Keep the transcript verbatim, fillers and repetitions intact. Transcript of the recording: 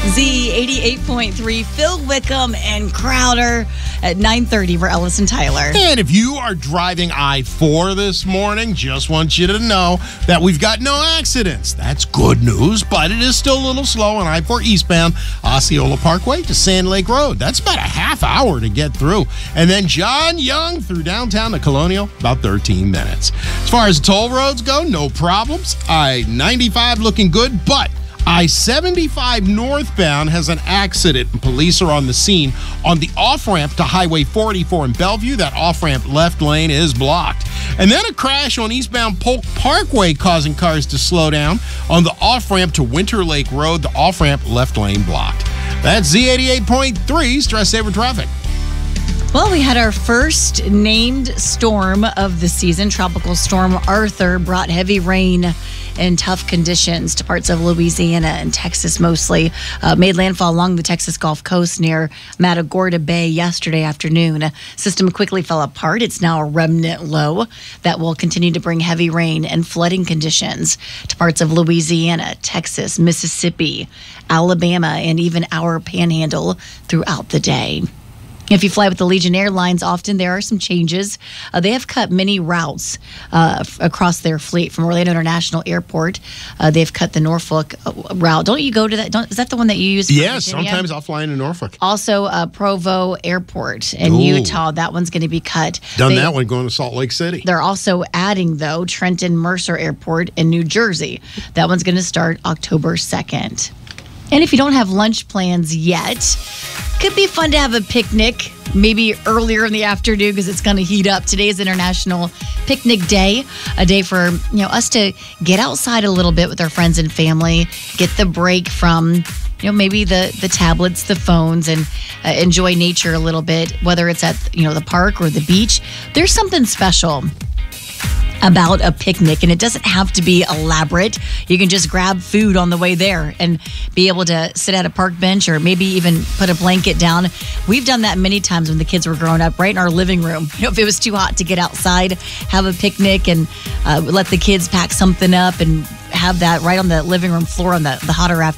Z eighty-eight point three, Phil Wickham and Crowder at nine thirty for Ellis and Tyler. And if you are driving I four this morning, just want you to know that we've got no accidents. That's good news, but it is still a little slow on I four eastbound, Osceola Parkway to Sand Lake Road. That's about a half hour to get through. And then John Young through downtown to Colonial, about thirteen minutes. As far as toll roads go, no problems. I ninety-five looking good, but I seventy-five northbound has an accident and police are on the scene on the off-ramp to Highway forty-four in Bellevue. That off-ramp left lane is blocked. And then a crash on eastbound Polk Parkway causing cars to slow down on the off-ramp to Winter Lake Road. The off-ramp left lane blocked. That's Z eighty-eight point three, Stress Saver Traffic. Well, we had our first named storm of the season. Tropical Storm Arthur brought heavy rain and tough conditions to parts of Louisiana and Texas mostly. Uh, made landfall along the Texas Gulf Coast near Matagorda Bay yesterday afternoon. System quickly fell apart. It's now a remnant low that will continue to bring heavy rain and flooding conditions to parts of Louisiana, Texas, Mississippi, Alabama, and even our panhandle throughout the day. If you fly with the Legion Airlines, often there are some changes. Uh, they have cut many routes uh, f- across their fleet from Orlando International Airport. Uh, they've cut the Norfolk uh, route. Don't you go to that? Don't, is that the one that you use? Yeah, sometimes I'll fly into Norfolk. Also, uh, Provo Airport in Ooh. Utah. That one's going to be cut. Done they, that one going to Salt Lake City. They're also adding, though, Trenton Mercer Airport in New Jersey. That one's going to start October second. And if you don't have lunch plans yet, could be fun to have a picnic, maybe earlier in the afternoon because it's going to heat up. Today is International Picnic Day, a day for you know us to get outside a little bit with our friends and family, get the break from you know maybe the the tablets, the phones, and uh, enjoy nature a little bit. Whether it's at you know the park or the beach, there's something special about a picnic, and it doesn't have to be elaborate. You can just grab food on the way there and be able to sit at a park bench or maybe even put a blanket down. We've done that many times when the kids were growing up, right in our living room. You know, if it was too hot to get outside, have a picnic and uh, let the kids pack something up and have that right on the living room floor on the, the hotter afternoon.